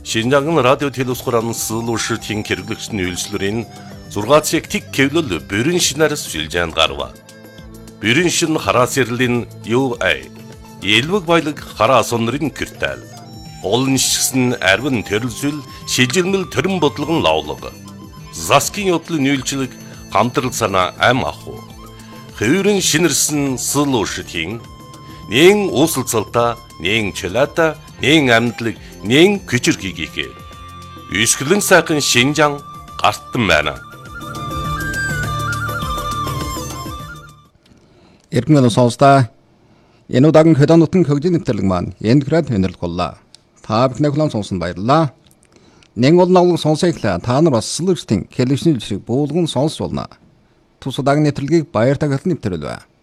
Шинжаан радио телевизхоран сылуушртын хэрэглэгчний үйлчлэрийн 6 цаг тэг кевлөл бүрэн шинээр сүлжээнд гарва. Бүрэн шин хараа сэрлийн UA элвэг баялаг хараа сонрын киртэл. Олон шигсэн арвин төрөлсөл шижилмэл төрөн бодлогон лавлага. Заскин yoдлын үйлчлэг хамтрал санаа ам аху. Хөвөрн шинэрсэн сылуушртын нэн уусалцалта, нэн чөлата, нэн амьдлаг, нэн күчирхийгээ. Үсгэлэн сайхан Шинжаан гартан байна. Эргэн сонсдоо энэ удаагийн хөдөө нутгийн хөгжлийн нэвтрэлэг маань энд град өнөрлгөллөө. Та бүхний хүлээн сонсон баярлалаа. Нэн олон сонсоглоо та нар бас сэлвэртийн телевизийн жишээ буулган сонсч болно. Тус удаагийн нэвтрэлгийг баяр тагалан нэвтрүүлвэ.